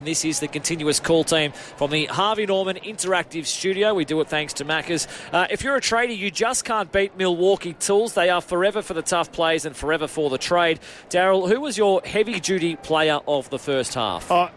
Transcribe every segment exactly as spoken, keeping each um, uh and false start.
This is the continuous call team from the Harvey Norman Interactive Studio. We do it thanks to Maccas. Uh, if you're a trader, you just can't beat Milwaukee Tools. They are forever for the tough plays and forever for the trade. Daryl, who was your heavy-duty player of the first half? Uh,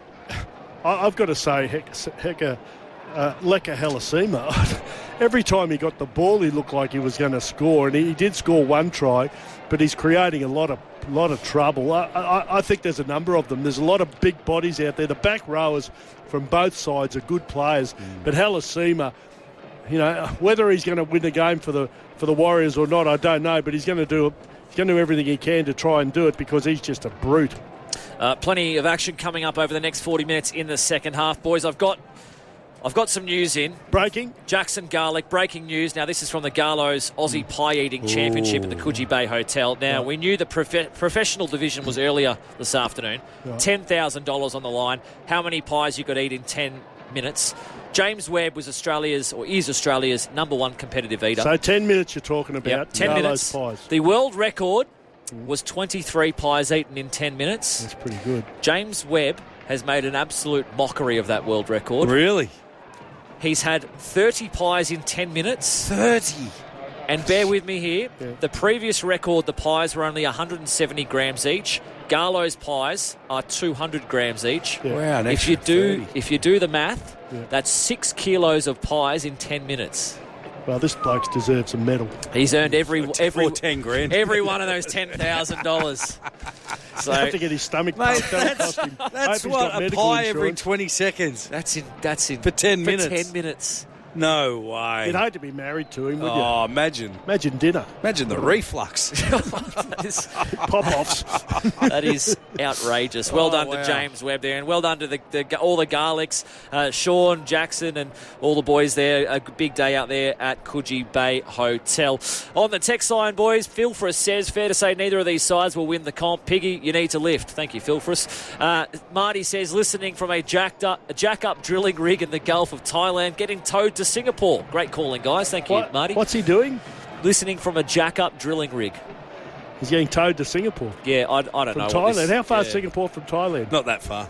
I've got to say, Heka, uh, Leka Halasima. Every time he got the ball, he looked like he was going to score, and he did score one try, but he's creating a lot of A lot of trouble. I, I, I think there's a number of them. There's a lot of big bodies out there. The back rowers from both sides are good players. Mm. But Halasima, you know, whether he's going to win the game for the for the Warriors or not, I don't know. But he's going to do he's going to do everything he can to try and do it because he's just a brute. Uh, plenty of action coming up over the next forty minutes in the second half, boys. I've got. I've got some news in. Breaking? Jackson Garlic, breaking news. Now, this is from the Garlows Aussie Pie Eating Championship at the Coogee Bay Hotel. Now, right. we knew the prof- professional division was earlier this afternoon. Right. ten thousand dollars on the line. How many pies you could eat in ten minutes? James Webb was Australia's, or is Australia's, number one competitive eater. So ten minutes you're talking about. Yep, ten Garlows minutes. Pies. The world record was twenty-three pies eaten in ten minutes. That's pretty good. James Webb has made an absolute mockery of that world record. Really? He's had thirty pies in ten minutes. thirty And bear with me here. Yeah. The previous record, the pies were only one hundred seventy grams each. Garlow's pies are two hundred grams each. Yeah. Wow, an If you extra do, thirty. if you do the math, Yeah. that's six kilos of pies in ten minutes. Well, this bloke deserves a medal. He's earned every every Or ten grand. every one of those ten thousand dollars. So He'll have to get his stomach Mate, pumped. That'll cost him. That's Hope he's what, got a medical pie every insurance. twenty seconds. that's in that's in For ten for minutes. ten minutes. No way. You'd hate to be married to him, would Oh, imagine. you? Imagine dinner. Imagine the reflux. That is- Pop-offs. That is outrageous. Well Oh, done wow. to James Webb there, and well done to the, the all the Garlics, uh, Sean, Jackson, and all the boys there. A big day out there at Coogee Bay Hotel. On the text line, boys, Philfrus says, fair to say neither of these sides will win the comp. Piggy, you need to lift. Thank you, Philfrus. Uh, Marty says, listening from a jacked up, a jack-up drilling rig in the Gulf of Thailand, getting towed to Singapore. Great calling, guys. Thank you, What- Marty. What's he doing? Listening from a jack-up drilling rig. He's getting towed to Singapore. Yeah, I, I don't From know. Thailand. what this- How far is yeah. Singapore from Thailand? Not that far.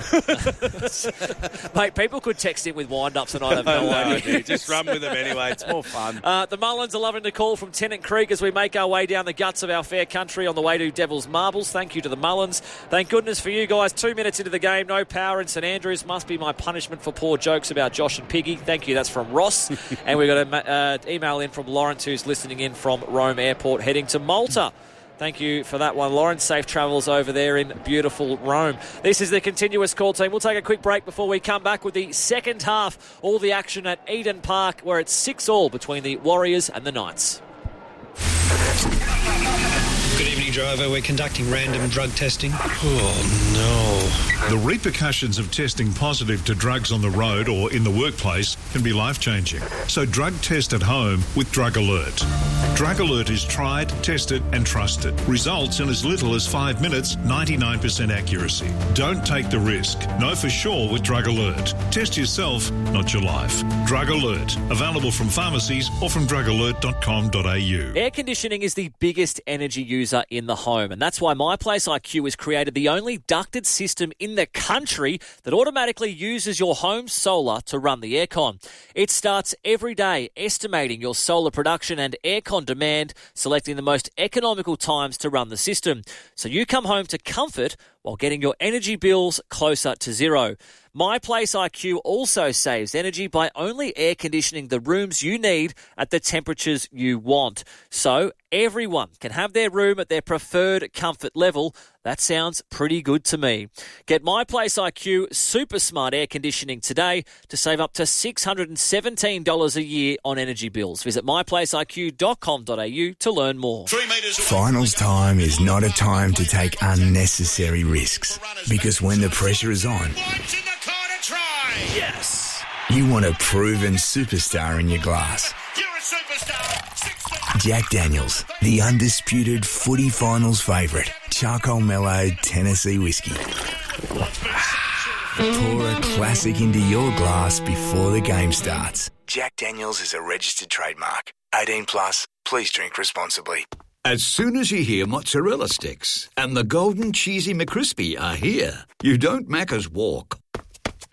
Mate, people could text in with wind-ups and I have no no, idea. dude. Just run with them anyway. It's more fun. Uh, the Mullins are loving the call from Tennant Creek as we make our way down the guts of our fair country on the way to Devil's Marbles. Thank you to the Mullins. Thank goodness for you guys. Two minutes into the game, no power in St Andrews. Must be my punishment for poor jokes about Josh and Piggy. Thank you. That's from Ross. And we've got an uh, email in from Lawrence, who's listening in from Rome Airport, heading to Malta. Thank you for that one, Lawrence. Safe travels over there in beautiful Rome. This is the continuous call team. We'll take a quick break before we come back with the second half. All the action at Eden Park, where it's six all between the Warriors and the Knights. Good evening, driver. We're conducting random drug testing. Oh, no. The repercussions of testing positive to drugs on the road or in the workplace can be life-changing. So drug test at home with Drug Alert. Drug Alert is tried, tested and trusted. Results in as little as five minutes, ninety-nine percent accuracy. Don't take the risk. Know for sure with Drug Alert. Test yourself, not your life. Drug Alert. Available from pharmacies or from drug alert dot com dot a u. Air conditioning is the biggest energy user in the home, and that's why MyPlace I Q has created the only ducted system in the country that automatically uses your home solar to run the aircon. It starts every day estimating your solar production and aircon demand, selecting the most economical times to run the system. So you come home to comfort while getting your energy bills closer to zero. MyPlace I Q also saves energy by only air conditioning the rooms you need at the temperatures you want. So everyone can have their room at their preferred comfort level. That sounds pretty good to me. Get MyPlace I Q Super Smart Air Conditioning today to save up to six hundred seventeen dollars a year on energy bills. Visit my place I Q dot com dot a u to learn more. Finals time is not a time to take unnecessary risks, because when the pressure is on, Yes. you want a proven superstar in your glass. You're a superstar. Jack Daniels, the undisputed footy finals favourite. Charcoal mellowed Tennessee whiskey. Pour a classic into your glass before the game starts. Jack Daniels is a registered trademark. eighteen plus, please drink responsibly. As soon as you hear mozzarella sticks and the golden cheesy McCrispy are here, you don't Macca's walk.